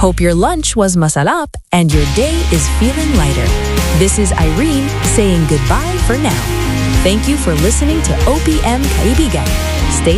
Hope your lunch was masarap and your day is feeling lighter. This is Irene saying goodbye for now. Thank you for listening to OPM Kaibigan. Stay